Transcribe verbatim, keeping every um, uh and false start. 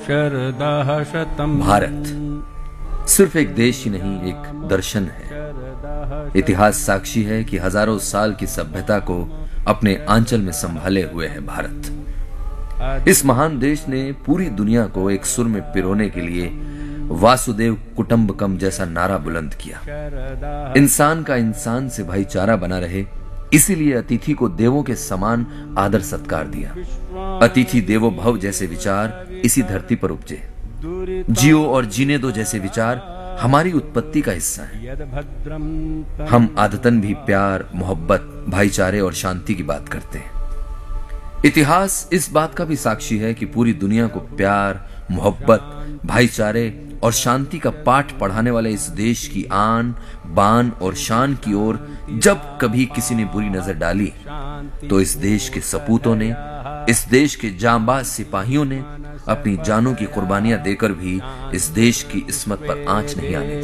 भारत सिर्फ एक देश ही नहीं, एक दर्शन है। इतिहास साक्षी है कि हजारों साल की सभ्यता को अपने आंचल में संभाले हुए है भारत। इस महान देश ने पूरी दुनिया को एक सुर में पिरोने के लिए वासुदेव कुटुंबकम जैसा नारा बुलंद किया। इंसान का इंसान से भाईचारा बना रहे, इसीलिए अतिथि को देवों के समान आदर सत्कार दिया। अतिथि देवो भव जैसे विचार इसी धरती पर उपजे। जियो और जीने दो जैसे विचार हमारी उत्पत्ति का हिस्सा है। हम आदतन भी प्यार, मोहब्बत, भाईचारे और शांति की बात करते हैं। इतिहास इस बात का भी साक्षी है कि पूरी दुनिया को प्यार, मोहब्बत, भाईचारे और शांति का पाठ पढ़ाने वाले इस देश की आन, बान और शान की ओर जब कभी किसी ने बुरी नजर डाली तो इस देश के सपूतों ने, इस देश के जांबाज सिपाहियों ने अपनी जानों की कुर्बानियां देकर भी इस देश की इस्मत पर आंच नहीं आने दी।